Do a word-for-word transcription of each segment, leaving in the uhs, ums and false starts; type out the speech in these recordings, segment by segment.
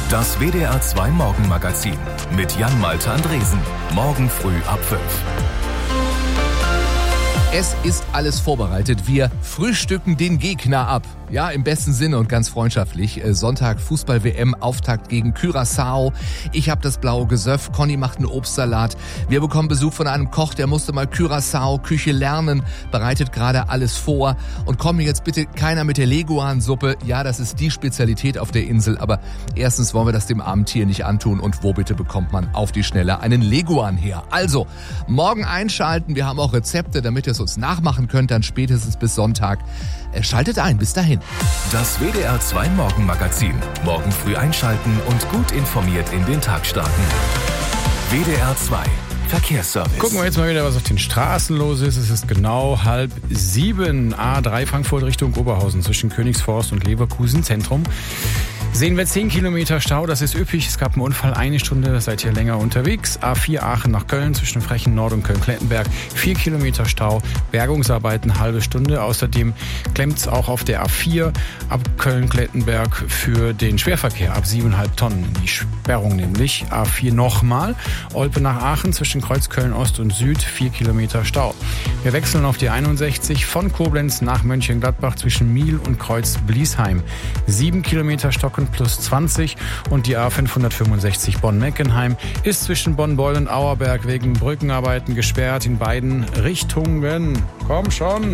Das W D R zwei Morgenmagazin mit Jan-Malte Andresen. Morgen früh ab fünf. Es ist alles vorbereitet. Wir frühstücken den Gegner ab. Ja, im besten Sinne und ganz freundschaftlich. Sonntag Fußball-W M-Auftakt gegen Curaçao. Ich habe das blaue Gesöff. Conny macht einen Obstsalat. Wir bekommen Besuch von einem Koch, der musste mal Curaçao-Küche lernen, bereitet gerade alles vor. Und komm mir jetzt bitte keiner mit der Leguan-Suppe. Ja, das ist die Spezialität auf der Insel. Aber erstens wollen wir das dem armen Tier nicht antun. Und wo bitte bekommt man auf die Schnelle einen Leguan her? Also, morgen einschalten. Wir haben auch Rezepte, damit ihr es uns nachmachen könnt, dann spätestens bis Sonntag. Schaltet ein, bis dahin. Das W D R zwei Morgenmagazin. Morgen früh einschalten und gut informiert in den Tag starten. W D R zwei Verkehrsservice. Gucken wir jetzt mal wieder, was auf den Straßen los ist. Es ist genau halb sieben. A drei Frankfurt Richtung Oberhausen zwischen Königsforst und Leverkusen Zentrum. Sehen wir zehn Kilometer Stau, das ist üppig. Es gab einen Unfall, eine Stunde, seid ihr länger unterwegs. A vier Aachen nach Köln zwischen Frechen Nord und Köln-Klettenberg. vier Kilometer Stau, Bergungsarbeiten halbe Stunde. Außerdem klemmt's auch auf der A vier ab Köln-Klettenberg für den Schwerverkehr ab siebeneinhalb Tonnen. Die Sperrung nämlich. A vier nochmal. Olpe nach Aachen zwischen Kreuzköln Ost und Süd. vier Kilometer Stau. Wir wechseln auf die einundsechzig von Koblenz nach Mönchengladbach zwischen Miel und Kreuz-Bliesheim. sieben Kilometer Stocken plus zwanzig und die A fünfhundertfünfundsechzig Bonn-Meckenheim ist zwischen Bonn-Beul und Auerberg wegen Brückenarbeiten gesperrt in beiden Richtungen. Komm schon!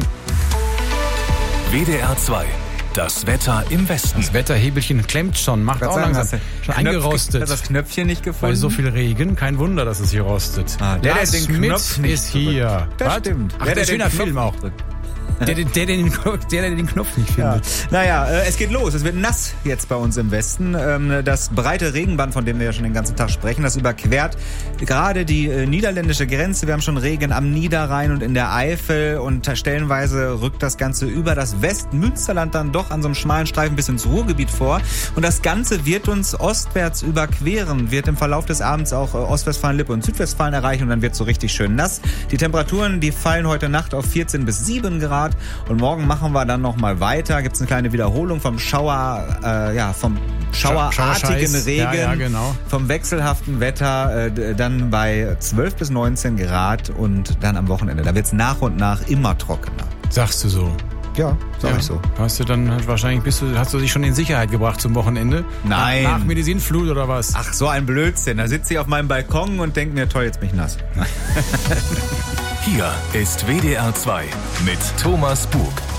W D R zwei. Das Wetter im Westen. Das Wetterhebelchen klemmt schon, macht auch sagen, langsam. Schon Knöpf, eingerostet. Hat das Knöpfchen nicht gefunden? Bei so viel Regen, kein Wunder, dass es hier rostet. Ah, der, Lars der den Schmidt Knopf nicht ist hier. Das Was? stimmt. Ach, der, der, der schöner den Film Knopf auch. drückt. Der, der, der, den, der, der den Knopf nicht Ja. findet. Naja, äh, es geht los. Es wird nass jetzt bei uns im Westen. Ähm, das breite Regenband, von dem wir ja schon den ganzen Tag sprechen, das überquert gerade die äh, niederländische Grenze. Wir haben schon Regen am Niederrhein und in der Eifel und stellenweise rückt das Ganze über das Westmünsterland dann doch an so einem schmalen Streifen bis ins Ruhrgebiet vor. Und das Ganze wird uns ostwärts überqueren, wird im Verlauf des Abends auch äh, Ostwestfalen-Lippe und Südwestfalen erreichen und dann wird es so richtig schön nass. Die Temperaturen, die fallen heute Nacht auf vierzehn bis sieben Grad. Und morgen machen wir dann noch mal weiter. Gibt es eine kleine Wiederholung vom Schauer, äh, ja, vom schauerartigen Regen, ja, ja, genau. vom wechselhaften Wetter, äh, dann bei zwölf bis neunzehn Grad und dann am Wochenende. Da wird es nach und nach immer trockener. Sagst du so? Ja, sag ja. ich so. Hast du dann wahrscheinlich bist du, hast du dich schon in Sicherheit gebracht zum Wochenende? Nein. Nach, nach mir die Sintflut oder was? Ach, so ein Blödsinn. Da sitze ich auf meinem Balkon und denke mir, toll, jetzt bin ich nass. Hier ist W D R zwei mit Thomas Bug.